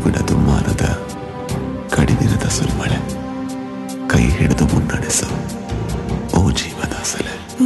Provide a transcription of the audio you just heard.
ಬಿಡದು ಮಾನದ ಕಡಿದಿರದ ಸುರಿಮಳೆ, ಕೈ ಹಿಡಿದು ಮುನ್ನಡೆಸು ಓ ಜೀವದಾಸಲೆ.